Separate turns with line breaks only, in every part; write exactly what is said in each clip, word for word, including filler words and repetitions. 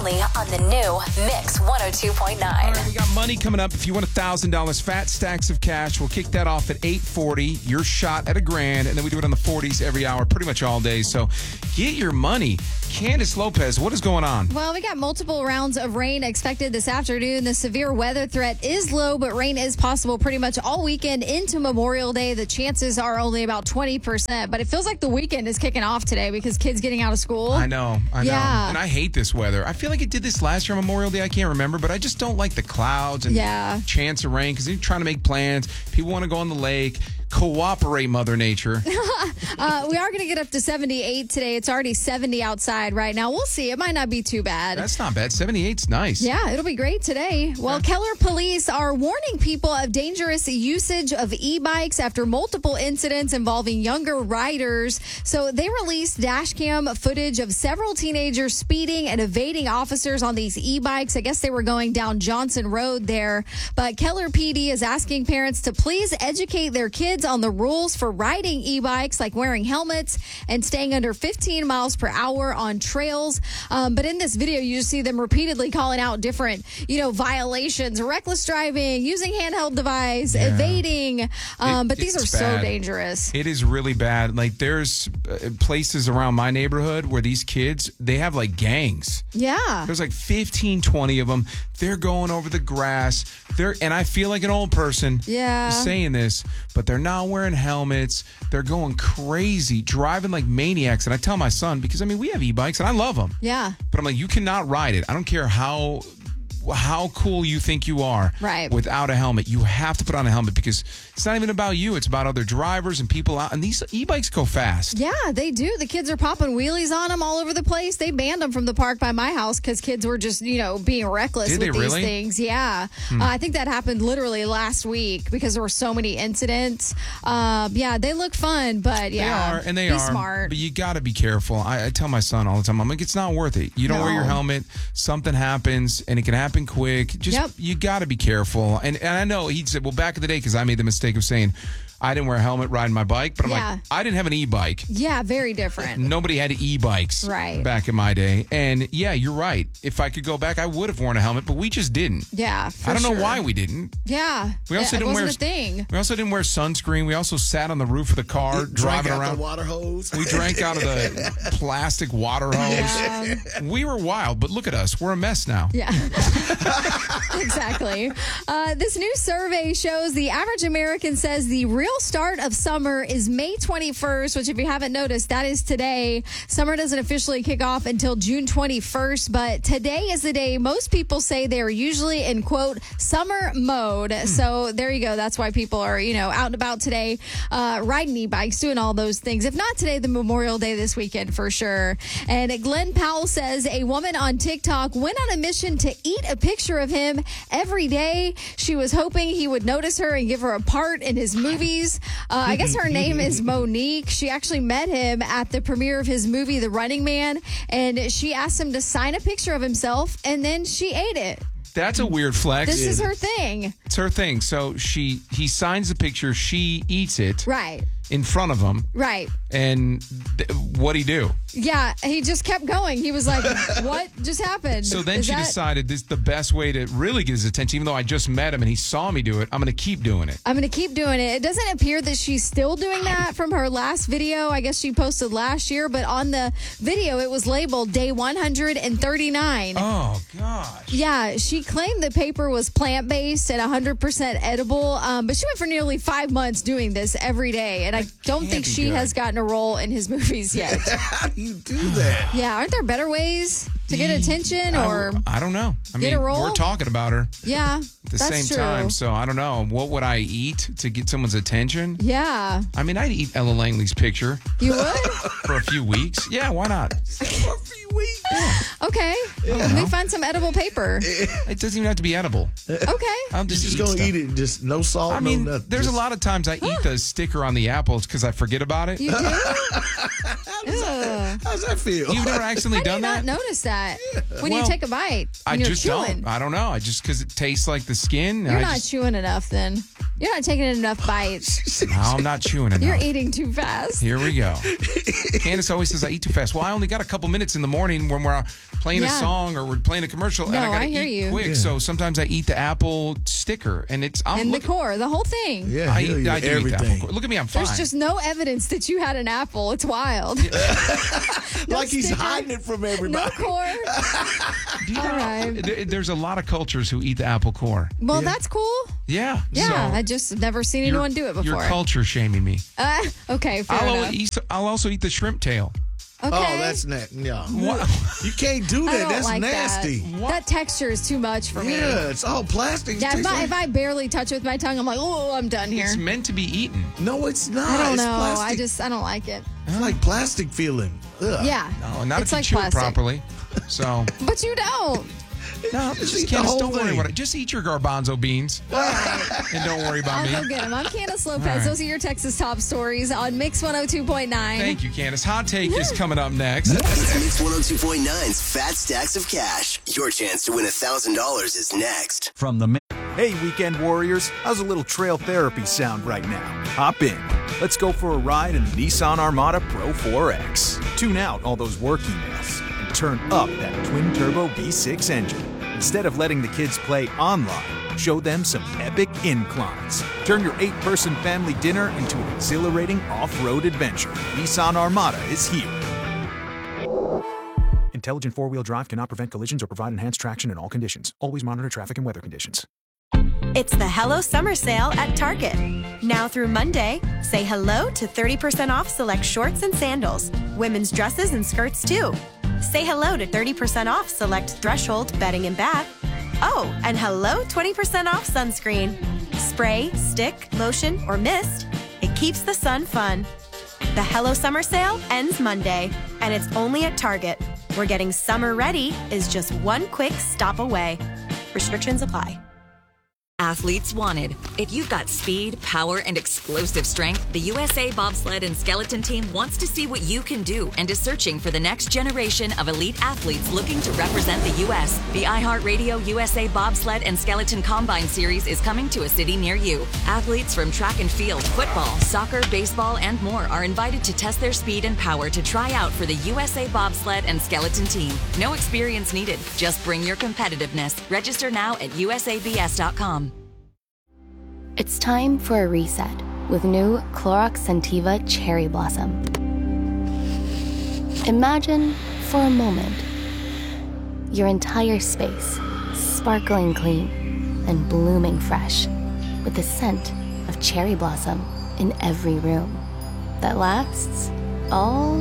only on the new Mix one oh two point nine.
All right, we got money coming up. If you want one thousand dollars, fat stacks of cash, we'll kick that off at eight forty. Your shot at a grand, and then we do it on the forties every hour, pretty much all day. So get your money. Candace Lopez, what is going on?
Well, we got multiple rounds of rain expected this afternoon. The severe weather threat is low, but rain is possible pretty much all weekend into Memorial Day. The chances are only about twenty percent, but it feels like the weekend is kicking off today because kids getting out of school.
I know, I know.
Yeah.
And I hate this weather. I feel like it did this last year on Memorial Day. I can't remember, but I just don't like the clouds and
yeah.
chance of rain because they're trying to make plans. People want to go on the lake. Cooperate, Mother Nature.
uh, we are going to get up to seventy-eight today. It's already seventy outside right now. We'll see. It might not be too bad.
That's not bad. seventy-eight's nice.
Yeah, it'll be great today. Well, yeah. Keller police are warning people of dangerous usage of e-bikes after multiple incidents involving younger riders. So they released dash cam footage of several teenagers speeding and evading officers on these e-bikes. I guess they were going down Johnson Road there. But Keller P D is asking parents to please educate their kids on the rules for riding e-bikes, like wearing helmets and staying under fifteen miles per hour on trails. Um, but in this video, you see them repeatedly calling out different, you know, violations, reckless driving, using handheld device, yeah. evading. Um,
it,
but these are
bad.
so dangerous.
It is really bad. Like there's uh, places around my neighborhood where these kids, they have like gangs.
Yeah.
There's like fifteen, twenty of them. They're going over the grass. They're, and I feel like an old person
yeah.
saying this, but they're not wearing helmets. They're going crazy, driving like maniacs. And I tell my son, because I mean, we have e-bikes and I love them.
Yeah.
But I'm like, you cannot ride it. I don't care how how cool you think you are
right.
without a helmet. You have to put on a helmet because it's not even about you. It's about other drivers and people out. And these e-bikes go fast.
Yeah, they do. The kids are popping wheelies on them all over the place. They banned them from the park by my house because kids were just, you know, being reckless
Did
with
they
these
really?
things. Yeah. Hmm. Uh, I think that happened literally last week because there were so many incidents. Uh, yeah, they look fun, but yeah.
They are, and they
be
are.
smart.
But you got to be careful. I, I tell my son all the time, I'm like, it's not worth it. You don't
no.
wear your helmet, something happens, and it can happen quick. Just,
yep.
you got to be careful. And, and I know he said, well, back in the day, because I made the mistake of saying, I didn't wear a helmet riding my bike, but I'm
yeah.
like, I didn't have an e-bike.
Yeah, very different.
Nobody had e-bikes
right.
back in my day. And yeah, you're right. If I could go back, I would have worn a helmet, but we just didn't.
Yeah, for
I don't
sure.
know why we didn't.
Yeah.
We also
it
didn't
wasn't
wear
a thing.
We also didn't wear sunscreen. We also sat on the roof of the car
we
driving
drank out
around.
The water hose.
We drank out of the plastic water hose.
Yeah.
We were wild, but look at us. We're a mess now.
Yeah. Exactly. Uh, this new survey shows the average American says the real start of summer is May twenty-first, which if you haven't noticed, that is today. Summer doesn't officially kick off until June twenty-first, but today is the day most people say they are usually in, quote, summer mode. Hmm. So there you go. That's why people are, you know, out and about today, uh, riding e-bikes, doing all those things. If not today, the Memorial Day this weekend for sure. And Glenn Powell says a woman on TikTok went on a mission to eat a picture of him every day. She was hoping he would notice her and give her a part in his movies. Uh, I guess her name is Monique. She actually met him at the premiere of his movie, The Running Man, and she asked him to sign a picture of himself, and then she ate it.
That's a weird flex.
This is her thing.
It's her thing. So she he signs the picture, she eats it.
Right.
In front of him.
Right.
And th- what'd he do?
Yeah, he just kept going. He was like, what just happened?
So then
Is
she
that-
decided this is the best way to really get his attention. Even though I just met him and he saw me do it, I'm going to keep doing it.
I'm going to keep doing it. It doesn't appear that she's still doing that from her last video. I guess she posted last year, but on the video, it was labeled day one hundred thirty-nine.
Oh, gosh.
Yeah, she claimed the paper was plant-based and one hundred percent edible, um, but she went for nearly five months doing this every day, and I don't think she
good.
has gotten a role in his movies yet.
How do you do that?
Yeah, aren't there better ways to get attention or
I, I don't know. I
get
mean,
a role?
we're talking about her
Yeah,
at the
that's
same
true.
time, so I don't know. What would I eat to get someone's attention?
Yeah.
I mean, I'd eat Ella Langley's picture
You would?
for a few weeks. Yeah, why not?
For a few weeks.
Okay. Let me find some edible paper.
It doesn't even have to be edible.
Okay.
I'll
You're
just,
just
eat
gonna
stuff.
eat it, just no salt.
I mean,
no nothing.
there's
just,
a lot of times I eat the sticker on the apples because I forget about it.
You do?
How does, that, how does that feel?
You've never accidentally
How do you
done
not
that?
notice that when
Well,
you take a bite?
I
When you're
just
chewing.
don't. I don't know. I just because it tastes like the skin. and
You're
I
not
just,
chewing enough then. You're not taking enough bites.
No, I'm not chewing enough.
You're eating too fast.
Here we go. Candace always says I eat too fast. Well, I only got a couple minutes in the morning when we're playing
Yeah.
a song or we're playing a commercial,
No,
and I got
I
to
hear
eat
you.
quick.
Yeah.
So sometimes I eat the apple sticker, and it's I'm
And the
look-
core, the whole thing.
Yeah,
I,
hell
eat,
yeah,
I do eat the
everything.
apple core. Look at me, I'm fine.
There's just no evidence that you had an apple. It's wild. No
like he's
sticker,
hiding it from
No
everybody.
core.
Do you
All
know-
right.
there- There's a lot of cultures who eat the apple core.
Well, that's cool.
Yeah.
Yeah,
so
I just never seen
you're-
anyone do it
You're
before.
culture shaming me.
Uh, okay, fair
I'll,
enough.
eat, I'll also eat the shrimp tail.
Okay.
Oh, that's not. No.
What?
You can't do
I
that.
don't
That's
like
nasty.
That. That texture is too much for me.
Yeah, it's all plastic. It
Yeah, if
tastes
I,
like-
if I barely touch it with my tongue, I'm like, oh, I'm done here.
It's meant to be eaten.
no, it's not.
I don't
it's
know.
Plastic.
I just, I don't like it.
It's like plastic feeling. Ugh.
Yeah.
No, not
it's
if you
like
chew
plastic.
it properly. So,
But you don't.
no,
Just
just
eat the
Candace,
whole
don't worry
thing.
about it. Just eat your garbanzo beans. And don't worry about
I'll
me.
go get them. I'm Candace Lopez.
All right.
Those are your Texas top stories on Mix one oh two point nine.
Thank you, Candace. Hot Take is coming up next.
It's Mix one oh two point nine's Fat Stacks of Cash. Your chance to win one thousand dollars is next.
From the Hey, weekend warriors, how's a little trail therapy sound right now? Hop in. Let's go for a ride in the Nissan Armada Pro four X. Tune out all those work emails and turn up that twin-turbo V six engine. Instead of letting the kids play online, show them some epic inclines. Turn your eight-person family dinner into an exhilarating off-road adventure. Nissan Armada is here. Intelligent four-wheel drive cannot prevent collisions or provide enhanced traction in all conditions. Always monitor traffic and weather conditions.
It's the Hello Summer Sale at Target. Now through Monday, say hello to thirty percent off select shorts and sandals, women's dresses and skirts too. Say hello to thirty percent off select Threshold bedding and bath. Oh, and hello twenty percent off sunscreen. Spray, stick, lotion, or mist. It keeps the sun fun. The Hello Summer Sale ends Monday, and it's only at Target, where getting summer ready is just one quick stop away. Restrictions apply.
Athletes wanted. If you've got speed, power, and explosive strength, the U S A Bobsled and Skeleton Team wants to see what you can do and is searching for the next generation of elite athletes looking to represent the U S The iHeartRadio U S A Bobsled and Skeleton Combine Series is coming to a city near you. Athletes from track and field, football, soccer, baseball, and more are invited to test their speed and power to try out for the U S A Bobsled and Skeleton Team. No experience needed. Just bring your competitiveness. Register now at U S A B S dot com.
It's time for a reset with new Clorox Scentiva Cherry Blossom. Imagine, for a moment, your entire space sparkling clean and blooming fresh with the scent of cherry blossom in every room that lasts all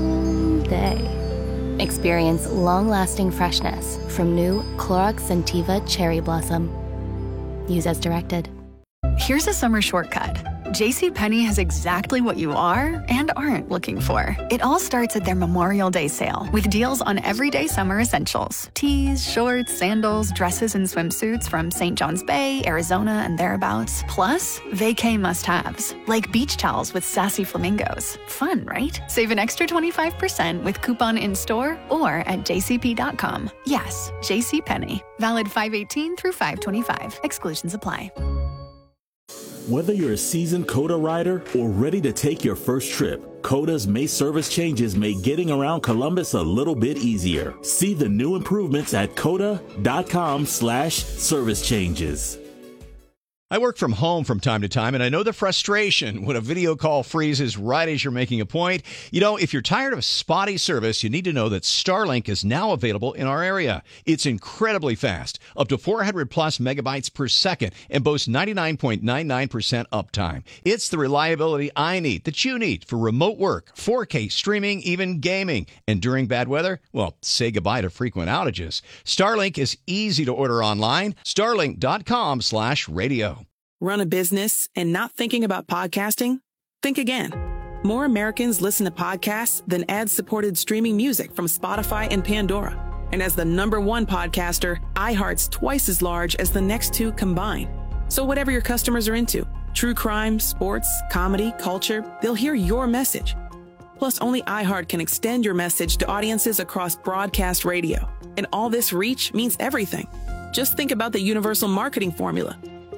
day. Experience long-lasting freshness from new Clorox Scentiva Cherry Blossom. Use as directed.
Here's a summer shortcut. JCPenney has exactly what you are and aren't looking for. It all starts at their Memorial Day sale with deals on everyday summer essentials. Tees, shorts, sandals, dresses, and swimsuits from Saint John's Bay, Arizona, and thereabouts. Plus, vacay must-haves, like beach towels with sassy flamingos. Fun, right? Save an extra twenty-five percent with coupon in-store or at j c p dot com. Yes, JCPenney. Valid five eighteen through five twenty-five. Exclusions apply.
Whether you're a seasoned COTA rider or ready to take your first trip, COTA's May service changes make getting around Columbus a little bit easier. See the new improvements at cota.com slash service changes.
I work from home from time to time, and I know the frustration when a video call freezes right as you're making a point. You know, if you're tired of spotty service, you need to know that Starlink is now available in our area. It's incredibly fast, up to four hundred plus megabytes per second, and boasts ninety-nine point nine nine percent uptime. It's the reliability I need, that you need, for remote work, four K streaming, even gaming. And during bad weather, well, say goodbye to frequent outages. Starlink is easy to order online. Starlink.com slash radio.
Run a business and not thinking about podcasting? Think again. More Americans listen to podcasts than ad-supported streaming music from Spotify and Pandora. And as the number one podcaster, iHeart's twice as large as the next two combined. So whatever your customers are into, true crime, sports, comedy, culture, they'll hear your message. Plus, only iHeart can extend your message to audiences across broadcast radio. And all this reach means everything. Just think about the universal marketing formula.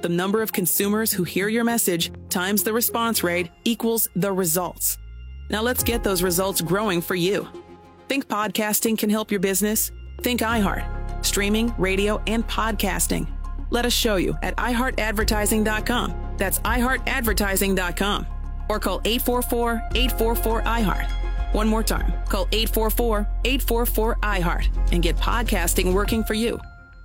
The number of consumers who hear your message times the response rate equals the results. Now let's get those results growing for you. Think podcasting can help your business? Think iHeart. Streaming, radio, and podcasting. Let us show you at i heart advertising dot com. That's i heart advertising dot com. Or call eight four four, eight four four, I heart. One more time, call eight four four, eight four four, I heart and get podcasting working for you.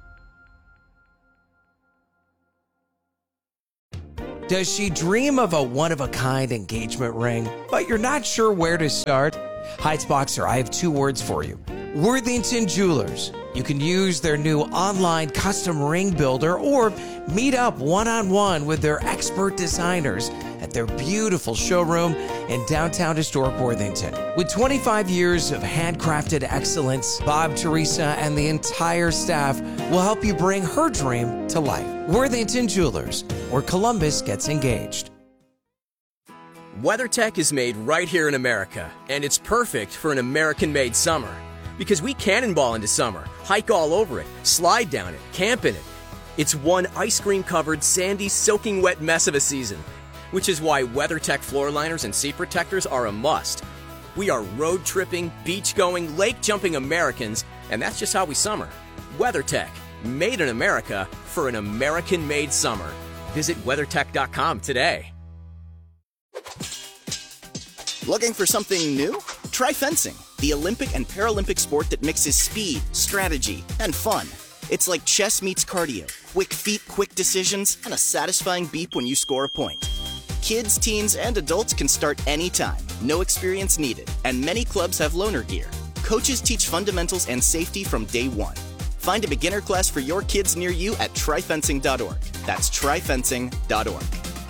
Does she dream of a one-of-a-kind engagement ring, but you're not sure where to start? Heights Boxer, I have two words for you. Worthington Jewelers. You can use their new online custom ring builder or meet up one-on-one with their expert designers at their beautiful showroom in downtown historic Worthington. With twenty-five years of handcrafted excellence, Bob, Teresa, and the entire staff will help you bring her dream to life. Worthington Jewelers, where Columbus gets engaged.
WeatherTech is made right here in America, and it's perfect for an American-made summer. Because we cannonball into summer, hike all over it, slide down it, camp in it. It's one ice cream-covered, sandy, soaking wet mess of a season, which is why WeatherTech floor liners and seat protectors are a must. We are road-tripping, beach-going, lake-jumping Americans, and that's just how we summer. WeatherTech, made in America for an American-made summer. Visit weathertech dot com today.
Looking for something new? Try fencing, the Olympic and Paralympic sport that mixes speed, strategy, and fun. It's like chess meets cardio, quick feet, quick decisions, and a satisfying beep when you score a point. Kids, teens, and adults can start anytime, no experience needed, and many clubs have loaner gear. Coaches teach fundamentals and safety from day one. Find a beginner class for your kids near you at try fencing dot org. That's try fencing dot org.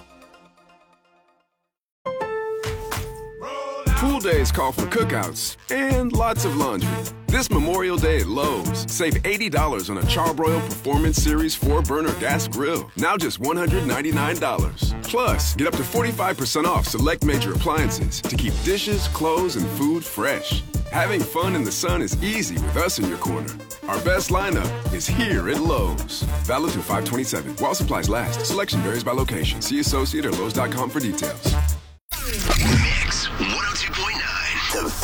Pool days call for cookouts and lots of laundry. This Memorial Day at Lowe's, save eighty dollars on a Charbroil Performance Series four burner gas grill, now just one hundred ninety-nine dollars. Plus, get up to forty-five percent off select major appliances to keep dishes, clothes, and food fresh. Having fun in the sun is easy with us in your corner. Our best lineup is here at Lowe's. Valid through five twenty-seven. While supplies last. Selection varies by location. See associate or lowes dot com for details.
Mix one oh two point nine. The